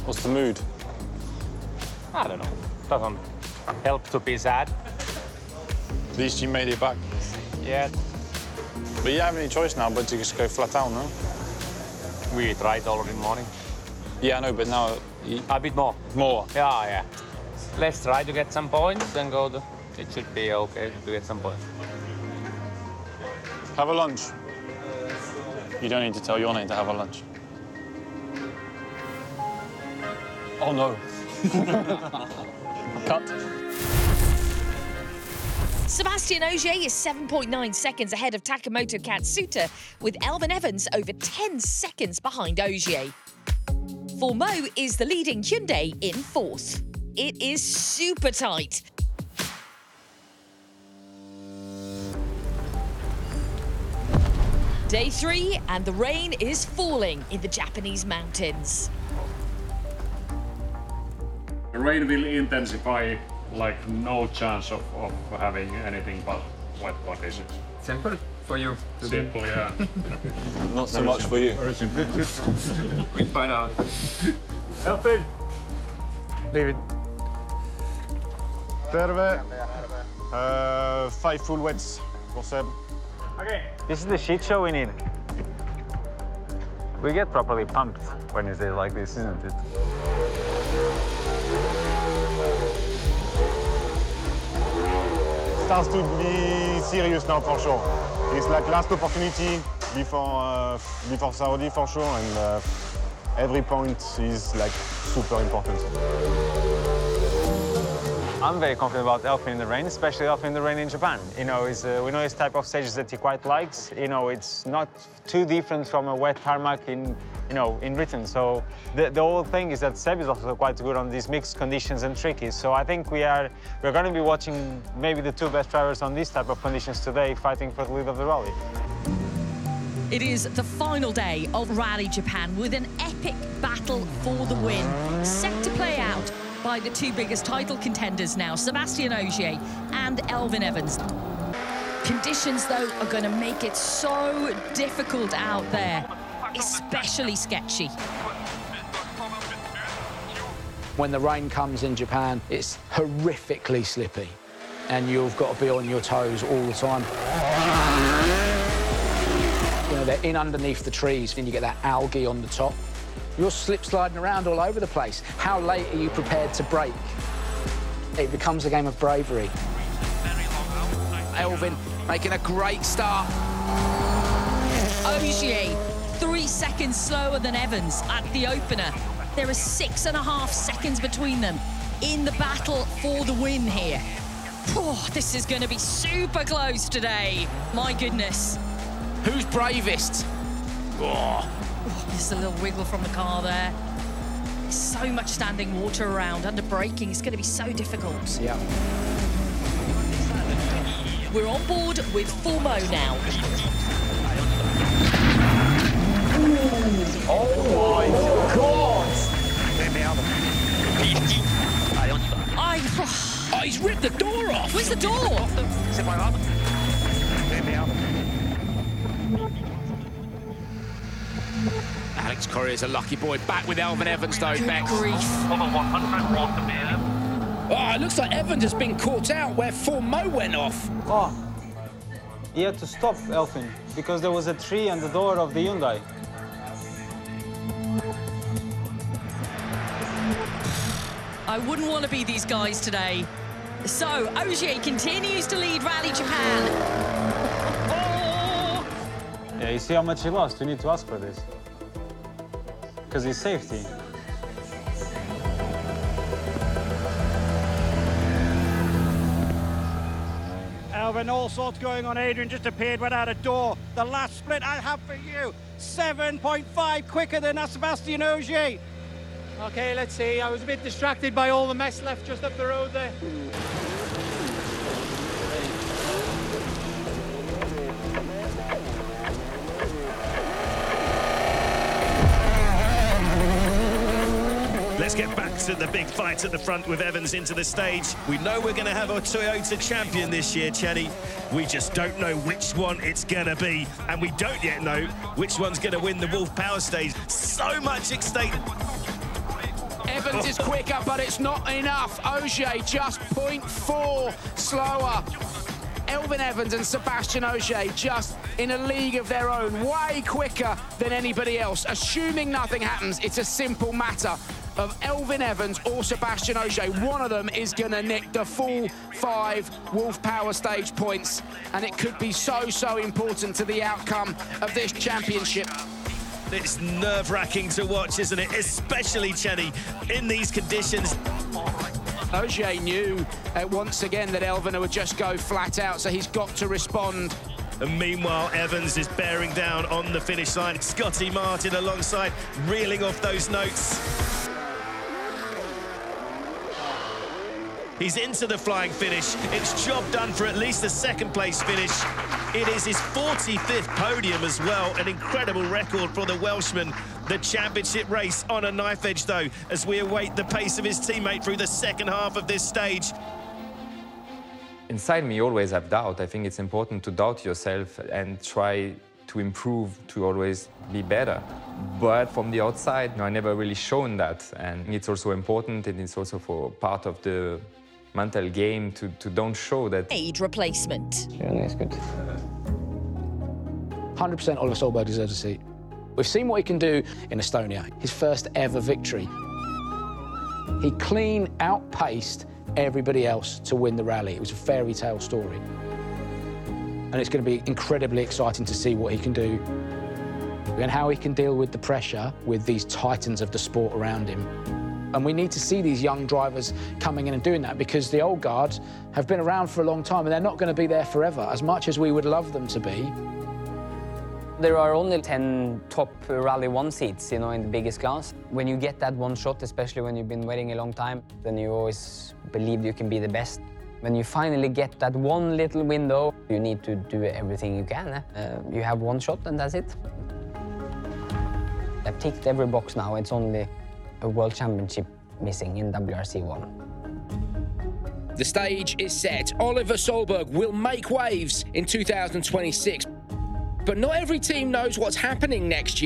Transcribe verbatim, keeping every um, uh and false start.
What's the mood? I don't know. Doesn't help to be sad. At least you made it back. Yeah. But you have any choice now but to just go flat out, no? We tried already in the morning. Yeah, I know, but now... You... A bit more. More? Yeah, yeah. Let's try to get some points and go to... It should be okay to get some points. Have a lunch. You don't need to tell your name to have a lunch. Oh, no. Cut. Sebastian Ogier is seven point nine seconds ahead of Takamoto Katsuta, with Elfyn Evans over ten seconds behind Ogier. Fourmeau is the leading Hyundai in fourth. It is super tight. Day three, and the rain is falling in the Japanese mountains. The rain will intensify, like no chance of, of having anything but wet conditions. Simple for you. Simple, yeah. Not so much for you. Very simple. We find out. Elfyn! Leave it. Terve. Uh, five full wets for Seb. Okay. This is the shit show we need. We get properly pumped when it's like this, isn't it? Starts to be serious now for sure. It's like last opportunity before uh, before Saudi for sure, and uh, every point is like super important. I'm very confident about Elfyn in the rain, especially Elfyn in the rain in Japan. You know, it's, uh, we know his type of stages that he quite likes. You know, it's not too different from a wet tarmac in, you know, in Britain. So the, the whole thing is that Seb is also quite good on these mixed conditions and trickies. So I think we are we're going to be watching maybe the two best drivers on these type of conditions today, fighting for the lead of the rally. It is the final day of Rally Japan with an epic battle for the win, set to play out by the two biggest title contenders now, Sebastian Ogier and Elfyn Evans. Conditions, though, are going to make it so difficult out there, especially sketchy. When the rain comes in Japan, it's horrifically slippy, and you've got to be on your toes all the time. You know, they're in underneath the trees, and you get that algae on the top. You're slip sliding around all over the place. How late are you prepared to brake? It becomes a game of bravery. Elfyn making a great start. Ogier, three seconds slower than Evans at the opener. There are six and a half seconds between them in the battle for the win here. Oh, this is going to be super close today. My goodness. Who's bravest? Oh. Oh, there's a little wiggle from the car there. There's so much standing water around. Under braking, it's going to be so difficult. Yeah. We're on board with Fourmeau now. Oh my God! I... Oh, he's ripped the door off! Where's the door? Alex Corrier's a lucky boy. Back with Elfyn Evans, though, Good Bex. grief. Oh, it looks like Evans has been caught out where Fourmeau went off. Oh, he had to stop Elfyn because there was a tree on the door of the Hyundai. I wouldn't want to be these guys today. So, Ogier continues to lead Rally Japan. Oh! Yeah, you see how much he lost? We need to ask for this. Because his safety. Elfyn, all sorts going on. Adrian just appeared without a door. The last split I have for you, seven point five quicker than Sebastian Ogier. Okay, let's see. I was a bit distracted by all the mess left just up the road there. Let's get back to the big fight at the front with Evans into the stage. We know we're going to have a Toyota champion this year, Chenny. We just don't know which one it's going to be. And we don't yet know which one's going to win the Wolf Power Stage. So much at stake. Evans is quicker, but it's not enough. Ogier just point four slower. Elfyn Evans and Sebastian Ogier just in a league of their own, way quicker than anybody else. Assuming nothing happens, it's a simple matter of Elfyn Evans or Sebastian Ogier. One of them is going to nick the full five Wolf Power Stage points, and it could be so, so important to the outcome of this championship. It's nerve-wracking to watch, isn't it? Especially, Chenny, in these conditions. Ogier knew uh, once again that Elfyn would just go flat out, so he's got to respond. And meanwhile, Evans is bearing down on the finish line. Scotty Martin alongside, reeling off those notes. He's into the flying finish. It's job done for at least a second-place finish. It is his forty-fifth podium as well, an incredible record for the Welshman. The championship race on a knife edge, though, as we await the pace of his teammate through the second half of this stage. Inside me, always have doubt. I think it's important to doubt yourself and try to improve, to always be better. But from the outside, you know, I never really shown that. And it's also important, and it's also for part of the mental game to, to don't show that. Aid replacement. Yeah, that's good. one hundred percent Oliver Solberg deserves a seat. We've seen what he can do in Estonia, his first ever victory. He clean outpaced everybody else to win the rally. It was a fairy tale story. And it's going to be incredibly exciting to see what he can do and how he can deal with the pressure with these titans of the sport around him. And we need to see these young drivers coming in and doing that, because the old guard have been around for a long time and they're not going to be there forever, as much as we would love them to be. There are only ten top Rally one seats, you know, in the biggest class. When you get that one shot, especially when you've been waiting a long time, then you always believe you can be the best. When you finally get that one little window, you need to do everything you can. Eh? Uh, you have one shot and that's it. I've ticked every box now. It's only a World Championship missing in W R C one. The stage is set. Oliver Solberg will make waves in two thousand twenty-six. But not every team knows what's happening next year.